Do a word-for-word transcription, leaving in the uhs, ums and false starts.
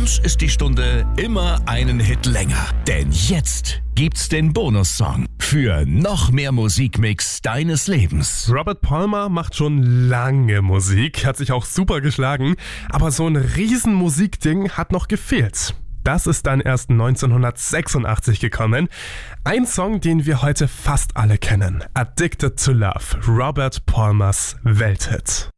uns ist die Stunde immer einen Hit länger. Denn jetzt gibt's den Bonussong für noch mehr Musikmix deines Lebens. Robert Palmer macht schon lange Musik, hat sich auch super geschlagen, aber so ein riesen Musikding hat noch gefehlt. Das ist dann erst neunzehnhundertsechsundachtzig gekommen. Ein Song, den wir heute fast alle kennen. Addicted to Love, Robert Palmers Welthit.